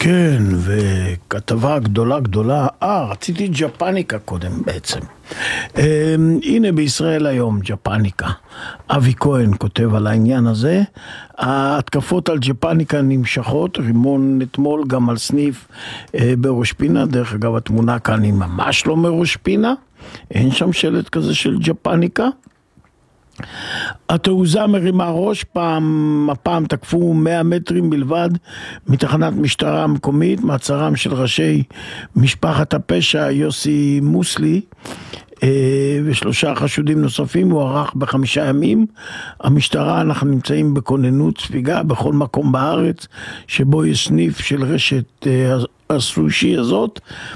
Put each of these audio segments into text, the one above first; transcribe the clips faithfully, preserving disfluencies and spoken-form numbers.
כן, וכתבה גדולה גדולה, אה, רציתי ג'פניקה קודם בעצם. אה, הנה בישראל היום, ג'פניקה. אבי כהן כותב על העניין הזה. ההתקפות על ג'פניקה נמשכות, רימון אתמול גם על סניף אה, בראש פינה, דרך אגב התמונה כאן היא ממש לא מראש פינה, אין שם שלט כזה של ג'פניקה. התעוזה מרימה ראש, פעם, הפעם תקפו מאה מטרים בלבד מתחנת משטרה המקומית, מעצרם של ראשי משפחת הפשע יוסי מוסלי ושלושה חשודים נוספים הוא ערך בחמישה ימים. המשטרה, אנחנו נמצאים בכוננות ספיגה בכל מקום בארץ שבו יש סניף של רשת הסושי הזאת.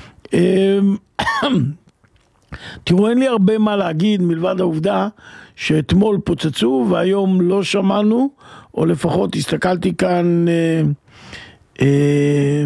תראו, אין לי הרבה מה להגיד מלבד העובדה שאתמול פוצצו והיום לא שמענו, או לפחות הסתכלתי כאן אה, אה,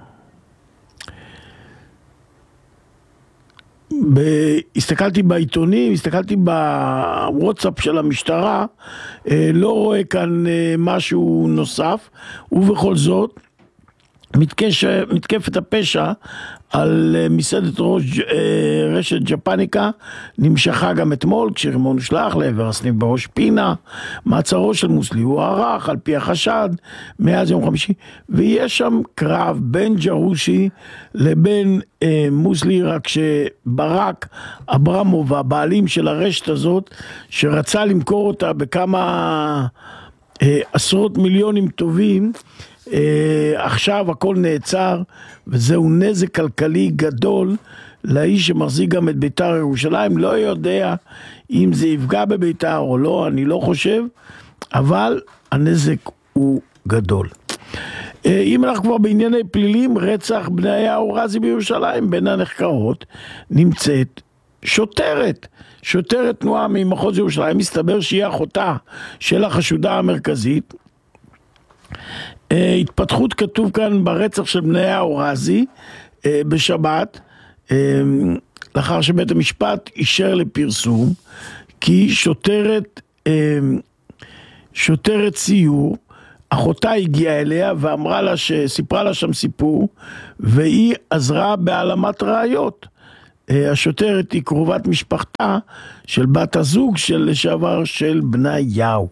ב, הסתכלתי בעיתונים, הסתכלתי בוואטסאפ של המשטרה, אה, לא רואה כאן אה, משהו נוסף, ובכל זאת מתקש, מתקפת הפשע על מסעדת ראש, רשת ג'פניקה נמשכה גם אתמול, כשרימון הושלך לעבר הסניף בראש פינה. מעצרו של מוסלי הוא ערך על פי החשד מאז יום חמישי, ויש שם קרב בין ג'רושי לבין אה, מוסלי, רק שברק אברמוב, הבעלים של הרשת הזאת, שרצה למכור אותה בכמה אה, עשרות מיליונים טובים, Uh, עכשיו הכל נעצר, וזהו נזק כלכלי גדול לאיש שמחזיק גם את ביתר ירושלים. לא יודע אם זה יפגע בביתר או לא, אני לא חושב, אבל הנזק הוא גדול. Uh, אם אנחנו כבר בענייני פלילים, רצח בניהו רזי בירושלים, בין הנחקרות נמצאת שוטרת, שוטרת תנועה ממחוז ירושלים, מסתבר שהיא אחותה של החשודה המרכזית. Uh, התפתחות כתוב כאן ברצח של בניהו רזי uh, בשבת, uh, לאחר שבית המשפט אישר לפרסום, כי שוטרת, uh, שוטרת סיור, אחותה הגיעה אליה ואמרה לה שסיפרה לה שם סיפור, והיא עזרה בהעלמת ראיות. Uh, השוטרת היא קרובת משפחתה של בת הזוג של לשעבר של בניהו.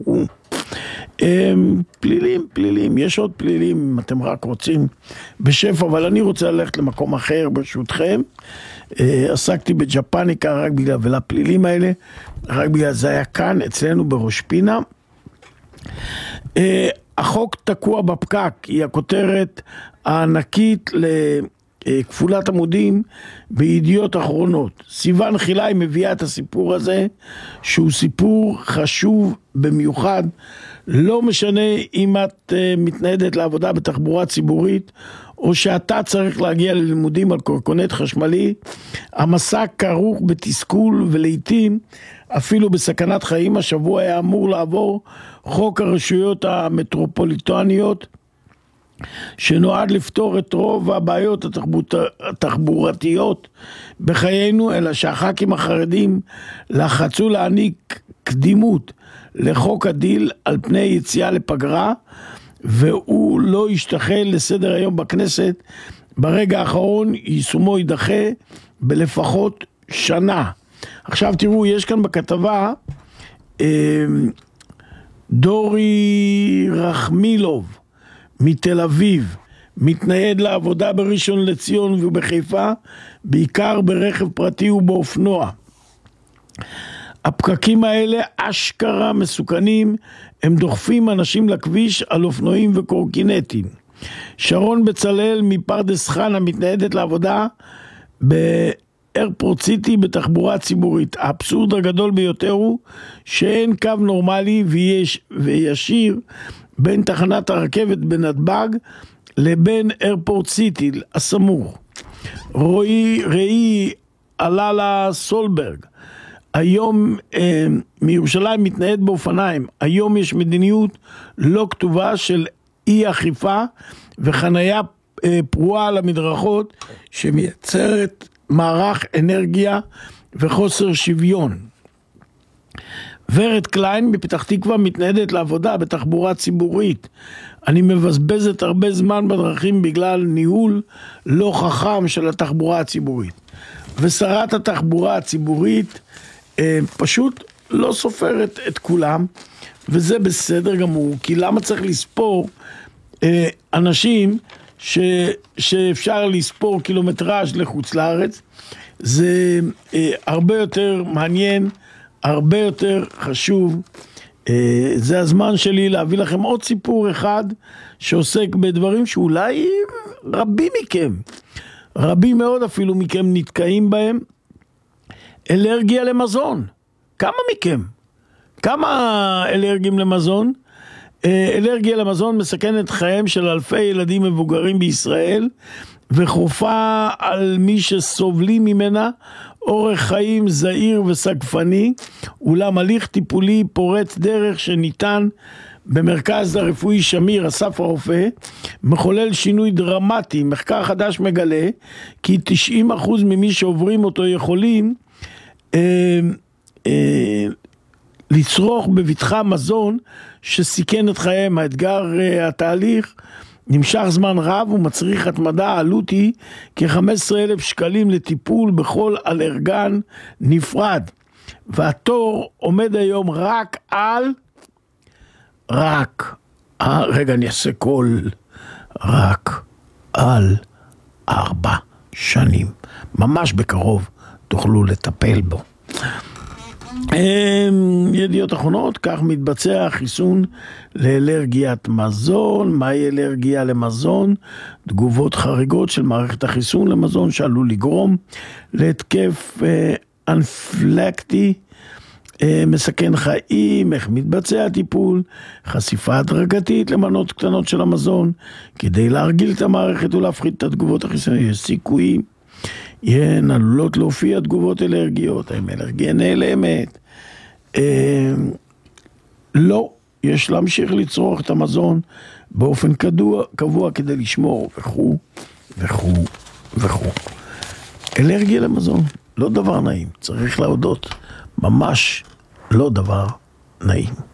פלילים, פלילים, יש עוד פלילים אם אתם רק רוצים בשפע, אבל אני רוצה ללכת למקום אחר ברשותכם. עסקתי בג'פניקה רק בגלל, ולפלילים האלה רק בגלל זה היה כאן אצלנו בראש פינה. החוק תקוע בפקק, היא הכותרת הענקית לכפולת עמודים בידיעות אחרונות. סיוון חילאי מביאה את הסיפור הזה, שהוא סיפור חשוב במיוחד. לא משנה אם את uh, מתניידת לעבודה בתחבורה ציבורית, או שאתה צריך להגיע ללימודים על קורקונט חשמלי, המסע כרוך בתסכול ולעיתים אפילו בסכנת חיים. השבוע היה אמור לעבור חוק הרשויות המטרופוליטניות, שנועד לפתור את רוב הבעיות התחבורתיות בחיינו, אלא שהח"כים החרדים לחצו להעניק קדימות לחוק הדיל על פני יציאה לפגרה, והוא לא ישתחל לסדר היום בכנסת. ברגע האחרון יישומו יידחה בלפחות שנה. עכשיו תראו, יש כאן בכתבה דורי רחמילוב מתל אביב, מתנייד לעבודה בראשון לציון ובחיפה, בעיקר ברכב פרטי ובאופנוע. הפקקים האלה אשכרה מסוכנים, הם דוחפים אנשים לכביש על אופנועים וקורקינטים. שרון בצלאל מפרדס חנה מתניידת לעבודה באיירפורט סיטי בתחבורה ציבורית. האבסורד הגדול ביותר הוא שאין קו נורמלי ויש, וישיר בין תחנת הרכבת בנתב"ג לבין איירפורט סיטי הסמוך. רואי ראי אללה סולברג היום אה, מירושלים מתנייד באופניים. היום יש מדיניות לא כתובה של אי אכיפה וחנייה אה, פרועה על המדרכות, שמייצרת מערך אנרגיה וחוסר שוויון. ורד קליין בפתח תקווה מתניידת לעבודה בתחבורה ציבורית. אני מבזבזת הרבה זמן בדרכים בגלל ניהול לא חכם של התחבורה הציבורית. ושרת התחבורה הציבורית אה, פשוט לא סופרת את כולם, וזה בסדר גמור, כי למה צריך לספור אה, אנשים ש, שאפשר לספור קילומטראז' לחוץ לארץ? זה אה, הרבה יותר מעניין, הרבה יותר חשוב. אה, זה הזמן שלי להביא לכם עוד סיפור אחד שעוסק בדברים שאולי רבים מכם, רבים מאוד אפילו מכם נתקעים בהם. אלרגיה למזון. כמה מכם? כמה אלרגיים למזון? אלרגיה למזון מסכנת חיים של אלפי ילדים מבוגרים בישראל, וחופה על מי שסובלים ממנה אורח חיים זהיר וסגפני, אולם הליך טיפולי פורץ דרך שניתן במרכז הרפואי שמיר אסף הרופא מחולל שינוי דרמטי. מחקר חדש מגלה כי תשעים אחוז ממי שעוברים אותו יכולים אה, אה, לצרוך בבטחה מזון שסיכן את חייהם. האתגר, אה, התהליך נמשך זמן רב ומצריך התמדה. העלות היא כ-חמישה עשר אלף שקלים לטיפול בכל אלרגן נפרד, והתור עומד היום רק על רק, רגע אני אעשה קול, רק על ארבע שנים. ממש בקרוב תוכלו לטפל בו. ידיעות אחרונות, כך מתבצע חיסון לאלרגיית מזון. מהי אלרגיה למזון? תגובות חריגות של מערכת החיסון למזון שעלול לגרום להתקף אנפילקטי מסכן חיים. איך מתבצע הטיפול? חשיפה הדרגתית למנות קטנות של המזון כדי להרגיל את המערכת ולהפחית את התגובות החיסוניות. יש סיכויים יהן עלולות להופיע תגובות אלרגיות. האם אלרגיה נעלמת? אה, לא, יש להמשיך לצרוך את המזון באופן קבוע, קבוע כדי לשמור וכו' וכו' וכו'. אלרגיה למזון, לא דבר נעים, צריך להודות, ממש לא דבר נעים.